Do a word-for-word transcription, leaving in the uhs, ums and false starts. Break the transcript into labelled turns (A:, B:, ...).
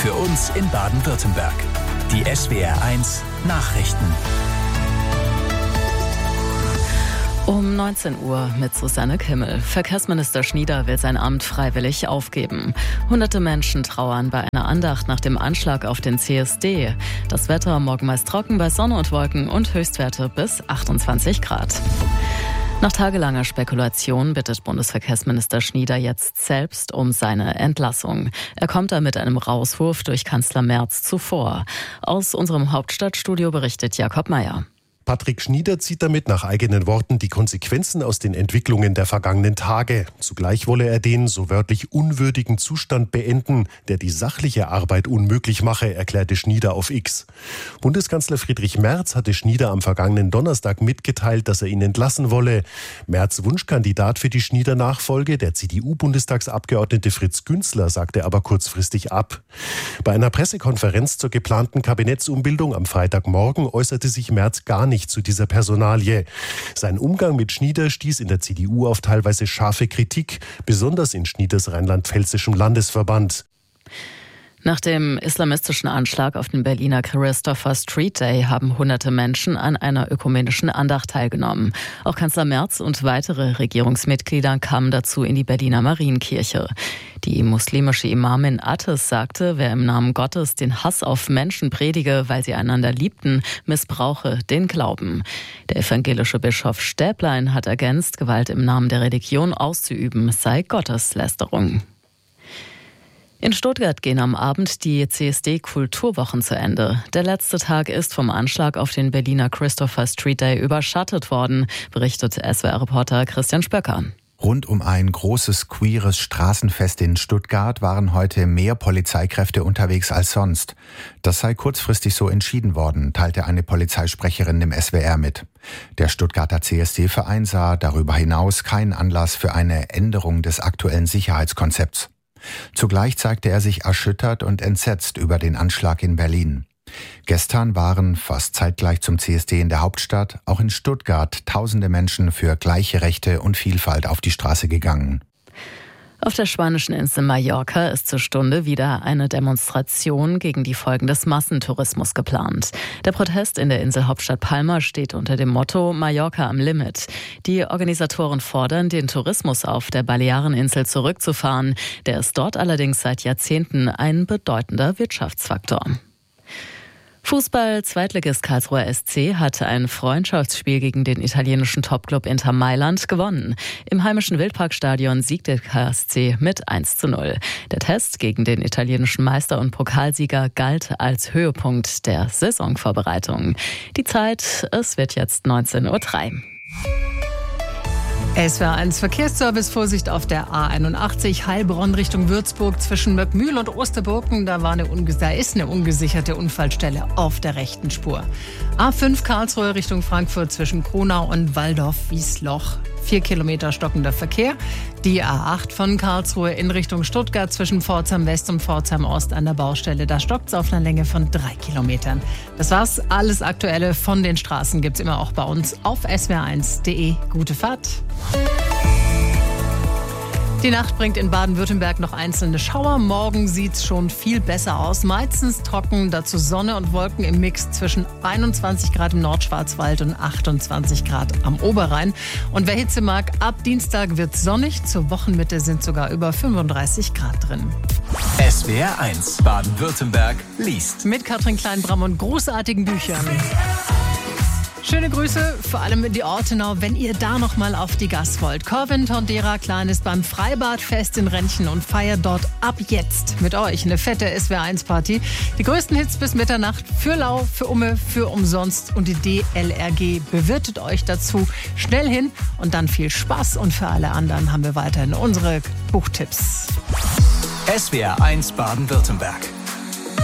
A: für uns in Baden-Württemberg. Die S W R eins Nachrichten.
B: Um neunzehn Uhr mit Susanne Kimmel. Verkehrsminister Schnieder will sein Amt freiwillig aufgeben. Hunderte Menschen trauern bei einer Andacht nach dem Anschlag auf den C S D. Das Wetter morgen meist trocken bei Sonne und Wolken und Höchstwerte bis achtundzwanzig Grad. Nach tagelanger Spekulation bittet Bundesverkehrsminister Schnieder jetzt selbst um seine Entlassung. Er kommt da mit einem Rauswurf durch Kanzler Merz zuvor. Aus unserem Hauptstadtstudio berichtet Jakob Meyer.
C: Patrick Schnieder zieht damit nach eigenen Worten die Konsequenzen aus den Entwicklungen der vergangenen Tage. Zugleich wolle er den, so wörtlich, unwürdigen Zustand beenden, der die sachliche Arbeit unmöglich mache, erklärte Schnieder auf X. Bundeskanzler Friedrich Merz hatte Schnieder am vergangenen Donnerstag mitgeteilt, dass er ihn entlassen wolle. Merz' Wunschkandidat für die Schnieder-Nachfolge, der C D U-Bundestagsabgeordnete Fritz Günzler, sagte aber kurzfristig ab. Bei einer Pressekonferenz zur geplanten Kabinettsumbildung am Freitagmorgen äußerte sich Merz gar nicht zu dieser Personalie. Sein Umgang mit Schnieder stieß in der C D U auf teilweise scharfe Kritik, besonders in Schnieders rheinland-pfälzischem Landesverband.
B: Nach dem islamistischen Anschlag auf den Berliner Christopher Street Day haben hunderte Menschen an einer ökumenischen Andacht teilgenommen. Auch Kanzler Merz und weitere Regierungsmitglieder kamen dazu in die Berliner Marienkirche. Die muslimische Imamin Attes sagte, wer im Namen Gottes den Hass auf Menschen predige, weil sie einander liebten, missbrauche den Glauben. Der evangelische Bischof Stäblein hat ergänzt, Gewalt im Namen der Religion auszuüben sei Gotteslästerung. In Stuttgart gehen am Abend die C S D-Kulturwochen zu Ende. Der letzte Tag ist vom Anschlag auf den Berliner Christopher Street Day überschattet worden, berichtet S W R-Reporter Christian Spöcker.
D: Rund um ein großes queeres Straßenfest in Stuttgart waren heute mehr Polizeikräfte unterwegs als sonst. Das sei kurzfristig so entschieden worden, teilte eine Polizeisprecherin dem S W R mit. Der Stuttgarter C S D-Verein sah darüber hinaus keinen Anlass für eine Änderung des aktuellen Sicherheitskonzepts. Zugleich zeigte er sich erschüttert und entsetzt über den Anschlag in Berlin. Gestern waren, fast zeitgleich zum C S D in der Hauptstadt, auch in Stuttgart tausende Menschen für gleiche Rechte und Vielfalt auf die Straße gegangen.
B: Auf der spanischen Insel Mallorca ist zur Stunde wieder eine Demonstration gegen die Folgen des Massentourismus geplant. Der Protest in der Inselhauptstadt Palma steht unter dem Motto Mallorca am Limit. Die Organisatoren fordern, den Tourismus auf der Baleareninsel zurückzufahren. Der ist dort allerdings seit Jahrzehnten ein bedeutender Wirtschaftsfaktor. Fußball-Zweitligist Karlsruher S C hatte ein Freundschaftsspiel gegen den italienischen Topclub Inter Mailand gewonnen. Im heimischen Wildparkstadion siegte K S C mit eins zu null. Der Test gegen den italienischen Meister und Pokalsieger galt als Höhepunkt der Saisonvorbereitung. Die Zeit, es wird jetzt neunzehn Uhr drei.
E: S W R eins Verkehrsservice, Vorsicht auf der A einundachtzig, Heilbronn Richtung Würzburg zwischen Möckmühl und Osterburken. Da, war eine, da ist eine ungesicherte Unfallstelle auf der rechten Spur. A fünf Karlsruhe Richtung Frankfurt zwischen Kronau und Waldorf-Wiesloch. Vier Kilometer stockender Verkehr. Die A acht von Karlsruhe in Richtung Stuttgart zwischen Pforzheim West und Pforzheim Ost an der Baustelle. Da stockt es auf einer Länge von drei Kilometern. Das war's. Alles Aktuelle von den Straßen gibt's immer auch bei uns auf S W R eins punkt de. Gute Fahrt. Die Nacht bringt in Baden-Württemberg noch einzelne Schauer. Morgen sieht's schon viel besser aus. Meistens trocken, dazu Sonne und Wolken im Mix zwischen einundzwanzig Grad im Nordschwarzwald und achtundzwanzig Grad am Oberrhein. Und wer Hitze mag, ab Dienstag wird's sonnig. Zur Wochenmitte sind sogar über fünfunddreißig Grad drin.
A: S W R eins Baden-Württemberg liest.
E: Mit Katrin Kleinbram und großartigen Büchern. Schöne Grüße, vor allem in die Ortenau, wenn ihr da noch mal auf die Gas wollt. Corvin Tondera Klein ist beim Freibadfest in Rentchen und feiert dort ab jetzt mit euch eine fette S W R eins Party. Die größten Hits bis Mitternacht für lau, für umme, für umsonst und die D L R G bewirtet euch dazu. Schnell hin und dann viel Spaß und für alle anderen haben wir weiterhin unsere Buchtipps.
A: S W R eins Baden-Württemberg.